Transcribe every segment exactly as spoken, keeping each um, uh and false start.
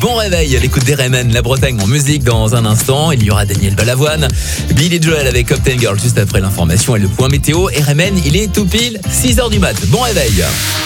Bon réveil à l'écoute d'R M N, la Bretagne en musique dans un instant. Il y aura Daniel Balavoine, Billy Joel avec Uptown Girl juste après l'information et le point météo. R M N, il est tout pile six heures du mat. Bon réveil.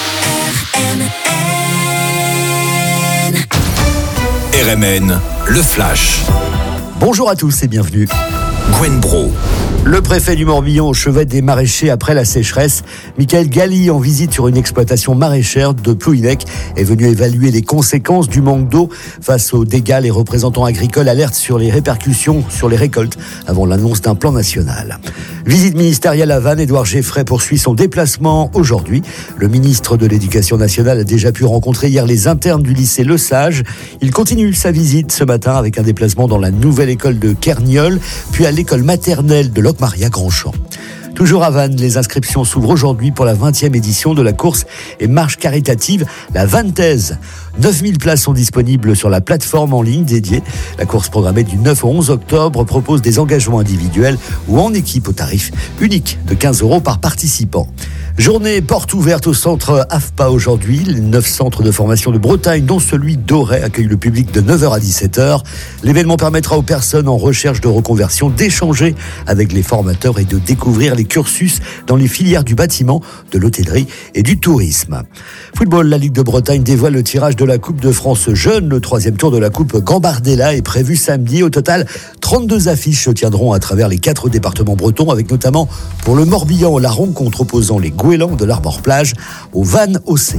R M N, le flash. Bonjour à tous et bienvenue. Gwen Bro. Le préfet du Morbihan au chevet des maraîchers après la sécheresse. Michael Galli, en visite sur une exploitation maraîchère de Plouhinec, est venu évaluer les conséquences du manque d'eau face aux dégâts. Les représentants agricoles alertent sur les répercussions sur les récoltes avant l'annonce d'un plan national. Visite ministérielle à Vannes, Édouard Geffray poursuit son déplacement aujourd'hui. Le ministre de l'Éducation nationale a déjà pu rencontrer hier les internes du lycée Le Sage. Il continue sa visite ce matin avec un déplacement dans la nouvelle école de Kerniol, puis à l'école maternelle de Locmaria Grandchamp. Toujours à Vannes, les inscriptions s'ouvrent aujourd'hui pour la vingtième édition de la course et marche caritative, la Vantaise. neuf mille places sont disponibles sur la plateforme en ligne dédiée. La course programmée du neuf au onze octobre propose des engagements individuels ou en équipe au tarif unique de quinze euros par participant. Journée porte ouverte au centre A F P A aujourd'hui. Les neuf centres de formation de Bretagne, dont celui d'Auray, accueillent le public de neuf heures à dix-sept heures. L'événement permettra aux personnes en recherche de reconversion d'échanger avec les formateurs et de découvrir les cursus dans les filières du bâtiment, de l'hôtellerie et du tourisme. Football, la Ligue de Bretagne dévoile le tirage de la Coupe de France Jeune. Le troisième tour de la Coupe Gambardella est prévu samedi. Au total, trente-deux affiches se tiendront à travers les quatre départements bretons, avec notamment pour le Morbihan la rencontre opposant les Goélands de l'Arbor-Plage au Vannes O C.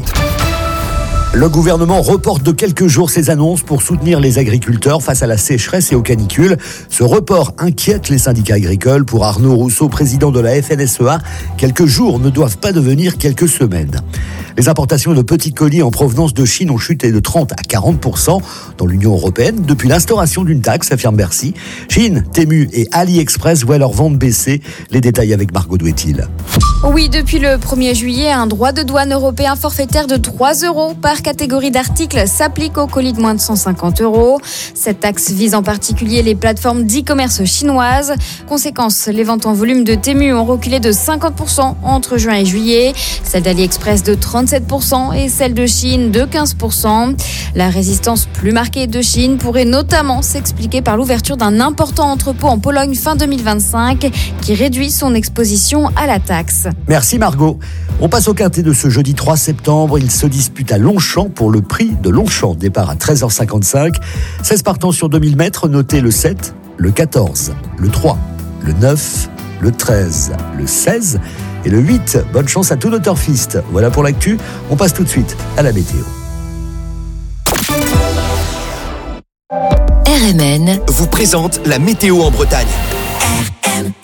Le gouvernement reporte de quelques jours ses annonces pour soutenir les agriculteurs face à la sécheresse et aux canicules. Ce report inquiète les syndicats agricoles. Pour Arnaud Rousseau, président de la F N S E A, quelques jours ne doivent pas devenir quelques semaines. Les importations de petits colis en provenance de Chine ont chuté de trente à quarante pour cent dans l'Union européenne depuis l'instauration d'une taxe, affirme Bercy. Chine, Temu et AliExpress voient leurs ventes baisser. Les détails avec Margot Douetil. Oui, depuis le premier juillet, un droit de douane européen forfaitaire de trois euros par catégorie d'articles s'applique aux colis de moins de cent cinquante euros. Cette taxe vise en particulier les plateformes d'e-commerce chinoises. Conséquence, les ventes en volume de Temu ont reculé de cinquante pour cent entre juin et juillet, celle d'AliExpress de trente-sept pour cent et celle de Chine de quinze pour cent. La résistance plus marquée de Chine pourrait notamment s'expliquer par l'ouverture d'un important entrepôt en Pologne fin deux mille vingt-cinq qui réduit son exposition à la taxe. Merci Margot. On passe au quintet de ce jeudi trois septembre. Il se dispute à Longchamp pour le prix de Longchamp. Départ à treize heures cinquante-cinq. seize partants sur deux mille mètres. Notez le sept, le quatorze, le trois, le neuf, le treize, le seize et le huit. Bonne chance à tous nos turfistes. Voilà pour l'actu. On passe tout de suite à la météo. R M N vous présente la météo en Bretagne. R M N.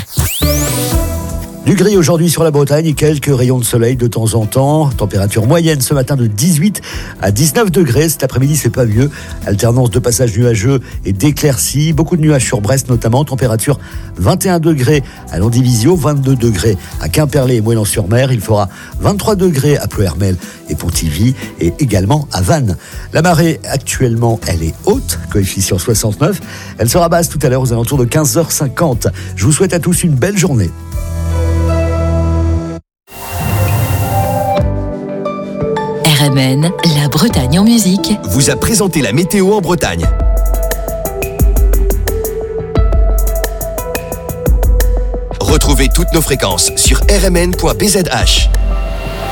Du gris aujourd'hui sur la Bretagne et quelques rayons de soleil de temps en temps. Température moyenne ce matin de dix-huit à dix-neuf degrés. Cet après-midi, c'est pas mieux. Alternance de passages nuageux et d'éclaircies. Beaucoup de nuages sur Brest notamment. Température vingt et un degrés à Landivisiau, vingt-deux degrés à Quimperlé et Moëlan-sur-Mer. Il fera vingt-trois degrés à Ploërmel et Pontivy et également à Vannes. La marée actuellement, elle est haute, coefficient soixante-neuf. Elle sera basse tout à l'heure aux alentours de quinze heures cinquante. Je vous souhaite à tous une belle journée. R M N, la Bretagne en musique, vous a présenté la météo en Bretagne. Retrouvez toutes nos fréquences sur r m n point b z h.